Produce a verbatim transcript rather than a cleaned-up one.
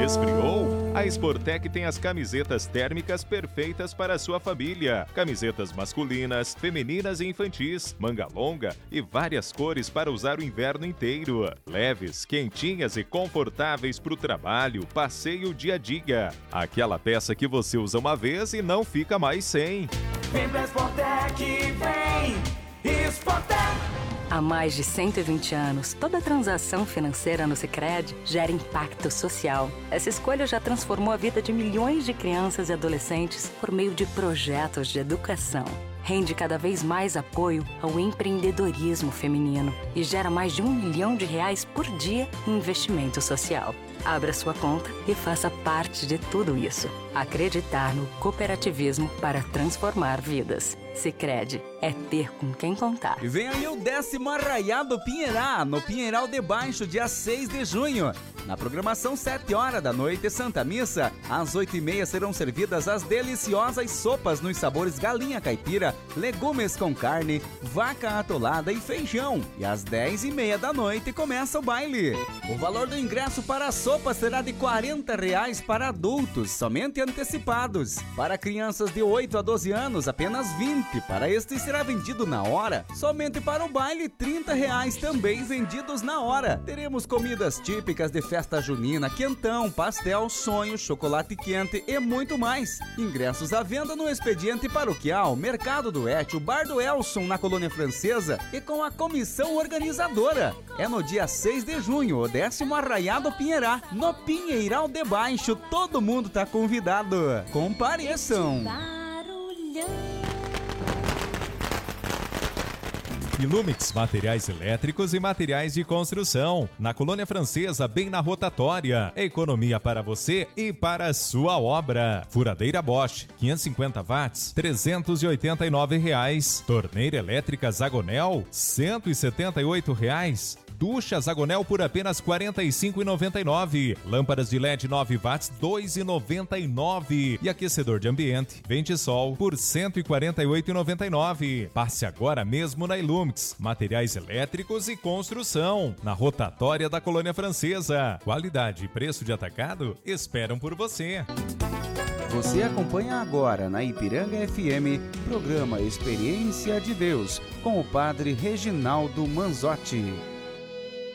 Esfriou? A Sportec tem as camisetas térmicas perfeitas para a sua família. Camisetas masculinas, femininas e infantis, manga longa e várias cores para usar o inverno inteiro. Leves, quentinhas e confortáveis para o trabalho, passeio, dia a dia. Aquela peça que você usa uma vez e não fica mais sem. Vem pra Sportec, vem! Sportec! Há mais de cento e vinte anos, toda transação financeira no Sicredi gera impacto social. Essa escolha já transformou a vida de milhões de crianças e adolescentes por meio de projetos de educação. Rende cada vez mais apoio ao empreendedorismo feminino e gera mais de um milhão de reais por dia em investimento social. Abra sua conta e faça parte de tudo isso. Acreditar no cooperativismo para transformar vidas. Sicredi é ter com quem contar. E vem aí o décimo Arraiado Pinheirá, no Pinheiral de Baixo, dia seis de junho. Na programação, sete horas da noite, Santa Missa. Às oito e meia serão servidas as deliciosas sopas nos sabores galinha caipira, legumes com carne, vaca atolada e feijão. E às dez e meia da noite começa o baile. O valor do ingresso para a sopa será de quarenta reais para adultos, somente antecipados. Para crianças de oito a doze anos, apenas vinte. Para este será vendido na hora. Somente para o baile, trinta reais também vendidos na hora. Teremos comidas típicas de festa junina, quentão, pastel, sonho, chocolate quente e muito mais. Ingressos à venda no Expediente Paroquial, Mercado do Étio, Bar do Elson, na Colônia Francesa e com a comissão organizadora. É no dia seis de junho, o décimo Arraiado Pinheirá, no Pinheiral de Baixo. Todo mundo tá convidado. Compareçam! Ilumix, materiais elétricos e materiais de construção. Na Colônia Francesa, bem na rotatória. Economia para você e para a sua obra. Furadeira Bosch, quinhentos e cinquenta watts, trezentos e oitenta e nove reais. Torneira elétrica Zagonel, cento e setenta e oito reais. Ducha Zagonel por apenas quarenta e cinco reais e noventa e nove centavos. Lâmpadas de L E D nove watts, dois reais e noventa e nove centavos. E aquecedor de ambiente Ventisol por cento e quarenta e oito reais e noventa e nove centavos. Passe agora mesmo na Ilumix. Materiais elétricos e construção. Na rotatória da Colônia Francesa. Qualidade e preço de atacado esperam por você. Você acompanha agora na Ipiranga F M, programa Experiência de Deus, com o padre Reginaldo Manzotti.